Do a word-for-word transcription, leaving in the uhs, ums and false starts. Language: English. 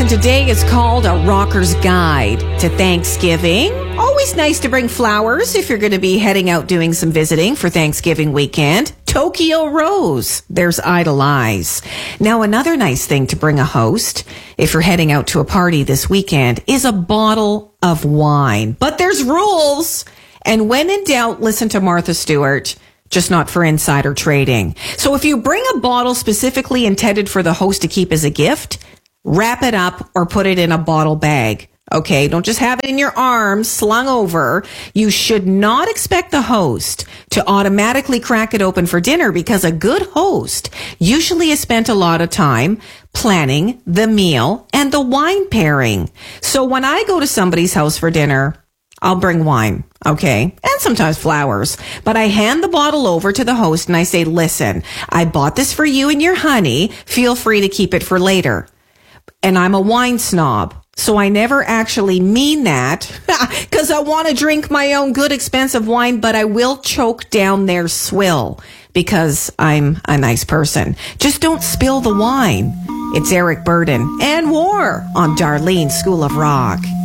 today is called A Rocker's Guide to Thanksgiving. Always nice to bring flowers if you're going to be heading out doing some visiting for Thanksgiving weekend. Tokyo Rose. There's Idolize. Now, another nice thing to bring a host if you're heading out to a party this weekend is a bottle of wine. But there's rules. And when in doubt, listen to Martha Stewart. Just not for insider trading. So if you bring a bottle specifically intended for the host to keep as a gift, wrap it up or put it in a bottle bag. Okay, don't just have it in your arms slung over. You should not expect the host to automatically crack it open for dinner, because a good host usually has spent a lot of time planning the meal and the wine pairing. So when I go to somebody's house for dinner, I'll bring wine, okay, and sometimes flowers, but I hand the bottle over to the host and I say, listen, I bought this for you and your honey. Feel free to keep it for later. And I'm a wine snob, so I never actually mean that, because I want to drink my own good expensive wine, but I will choke down their swill because I'm a nice person. Just don't spill the wine. It's Eric Burden and War on Darlene School of Rock.